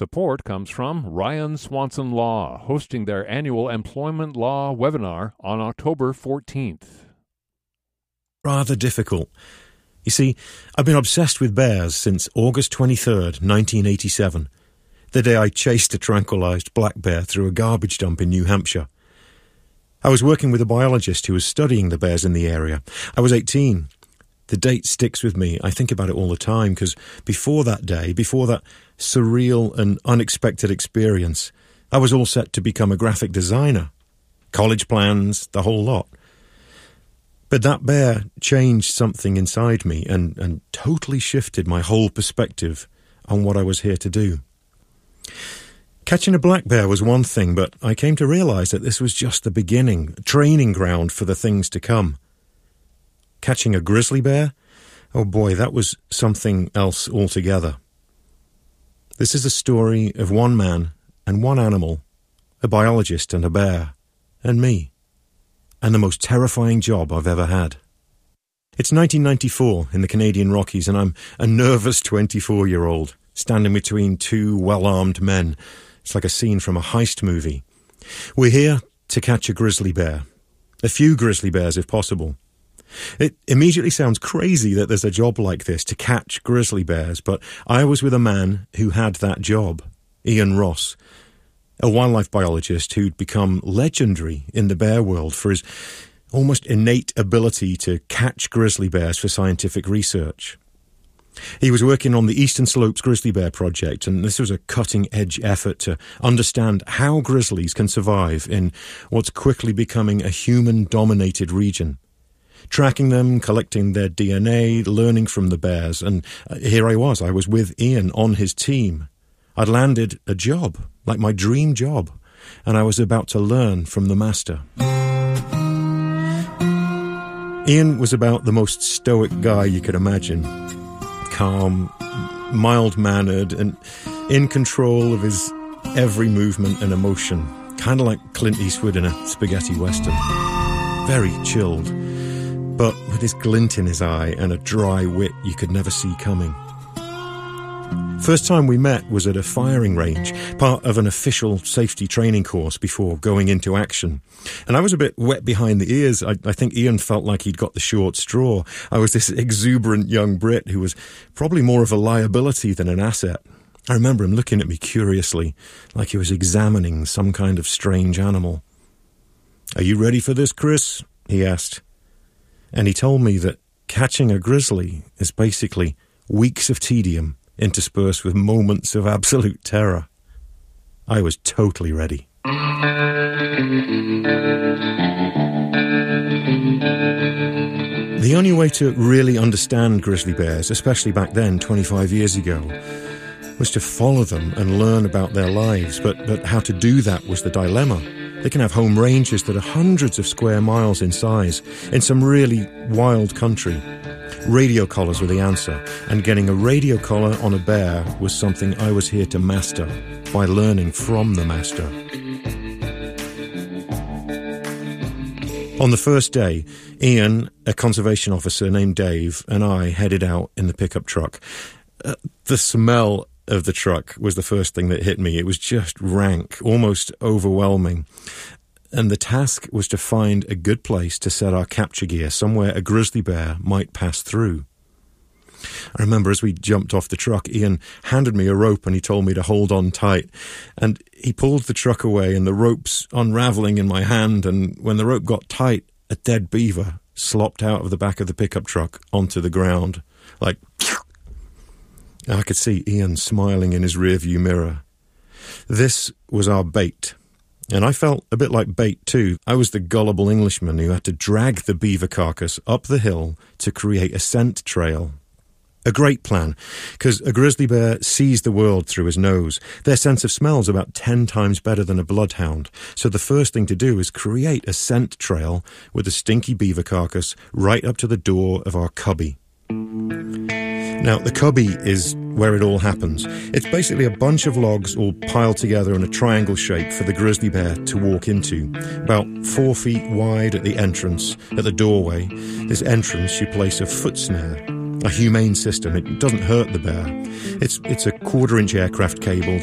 Support comes from Ryan Swanson Law, hosting their annual Employment Law webinar on October 14th. Rather difficult. You see, I've been obsessed with bears since August 23rd, 1987, the day I chased a tranquilized black bear through a garbage dump in New Hampshire. I was working with a biologist who was studying the bears in the area. I was 18. The date sticks with me. I think about it all the time because before that day, before that surreal and unexpected experience, I was all set to become a graphic designer. College plans, the whole lot. But that bear changed something inside me and totally shifted my whole perspective on what I was here to do. Catching a black bear was one thing, but I came to realize that this was just the beginning, a training ground for the things to come. Catching a grizzly bear? Oh boy, that was something else altogether. This is a story of one man and one animal, a biologist and a bear, and me. And the most terrifying job I've ever had. It's 1994 in the Canadian Rockies, and I'm a nervous 24-year-old standing between two well-armed men. It's like a scene from a heist movie. We're here to catch a grizzly bear. A few grizzly bears, if possible. It immediately sounds crazy that there's a job like this, to catch grizzly bears, but I was with a man who had that job, Ian Ross, a wildlife biologist who'd become legendary in the bear world for his almost innate ability to catch grizzly bears for scientific research. He was working on the Eastern Slopes Grizzly Bear Project, and this was a cutting-edge effort to understand how grizzlies can survive in what's quickly becoming a human-dominated region. Tracking them, collecting their DNA, learning from the bears, and here I was with Ian on his team. I'd landed a job, like my dream job, and I was about to learn from the master. Ian was about the most stoic guy you could imagine. Calm, mild-mannered, and in control of his every movement and emotion. Kind of like Clint Eastwood in a spaghetti western. Very chilled, but with this glint in his eye and a dry wit you could never see coming. First time we met was at a firing range, part of an official safety training course before going into action. And I was a bit wet behind the ears. I think Ian felt like he'd got the short straw. I was this exuberant young Brit who was probably more of a liability than an asset. I remember him looking at me curiously, like he was examining some kind of strange animal. "Are you ready for this, Chris?" he asked. And he told me that catching a grizzly is basically weeks of tedium interspersed with moments of absolute terror. I was totally ready. The only way to really understand grizzly bears, especially back then, 25 years ago, was to follow them and learn about their lives. But how to do that was the dilemma. They can have home ranges that are hundreds of square miles in size, in some really wild country. Radio collars were the answer, and getting a radio collar on a bear was something I was here to master by learning from the master. On the first day, Ian, a conservation officer named Dave, and I headed out in the pickup truck. The smell of the truck was the first thing that hit me. It was just rank, almost overwhelming. And the task was to find a good place to set our capture gear, somewhere a grizzly bear might pass through. I remember as we jumped off the truck, Ian handed me a rope and he told me to hold on tight. And he pulled the truck away and the rope's unraveling in my hand, and when the rope got tight, a dead beaver slopped out of the back of the pickup truck onto the ground. Like, I could see Ian smiling in his rearview mirror. This was our bait. And I felt a bit like bait too. I was the gullible Englishman who had to drag the beaver carcass up the hill to create a scent trail. A great plan, because a grizzly bear sees the world through his nose. Their sense of smell is about 10 times better than a bloodhound. So the first thing to do is create a scent trail with a stinky beaver carcass right up to the door of our cubby. Now, the cubby is where it all happens. It's basically a bunch of logs all piled together in a triangle shape for the grizzly bear to walk into. About 4 feet wide at the entrance, at the doorway. This entrance, you place a foot snare, a humane system. It doesn't hurt the bear. It's a 1/4-inch aircraft cable